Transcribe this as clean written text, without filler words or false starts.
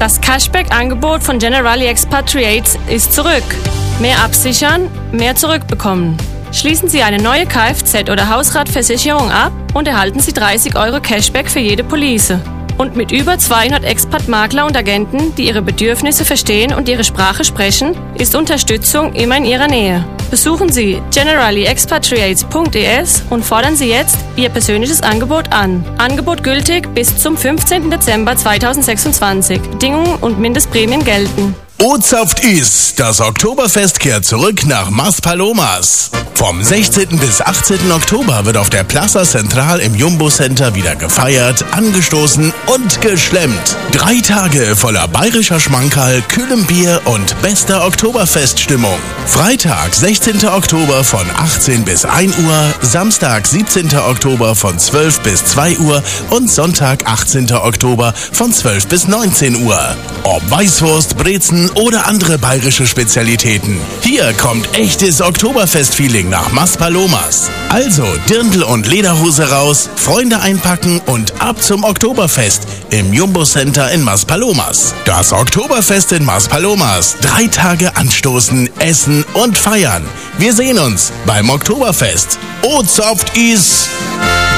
Das Cashback-Angebot von Generali Expatriates ist zurück. Mehr absichern, mehr zurückbekommen. Schließen Sie eine neue Kfz- oder Hausratversicherung ab und erhalten Sie 30 € Cashback für jede Police. Und mit über 200 Expat-Makler und Agenten, die Ihre Bedürfnisse verstehen und Ihre Sprache sprechen, ist Unterstützung immer in Ihrer Nähe. Besuchen Sie generaliexpatriates.es und fordern Sie jetzt Ihr persönliches Angebot an. Angebot gültig bis zum 15. Dezember 2026. Bedingungen und Mindestprämien gelten. Ozapft ist, das Oktoberfest kehrt zurück nach Maspalomas. Vom 16. bis 18. Oktober wird auf der Plaza Central im Jumbo Center wieder gefeiert, angestoßen und geschlemmt. 3 Tage voller bayerischer Schmankerl, kühlem Bier und bester Oktoberfeststimmung. Freitag, 16. Oktober von 18 bis 1 Uhr, Samstag, 17. Oktober von 12 bis 2 Uhr und Sonntag, 18. Oktober von 12 bis 19 Uhr. Ob Weißwurst, Brezen oder andere bayerische Spezialitäten. Hier kommt echtes Oktoberfest-Feeling nach Maspalomas. Also Dirndl und Lederhose raus, Freunde einpacken und ab zum Oktoberfest im Jumbo Center in Maspalomas. Das Oktoberfest in Maspalomas. 3 Tage anstoßen, essen und feiern. Wir sehen uns beim Oktoberfest. Ozapft is...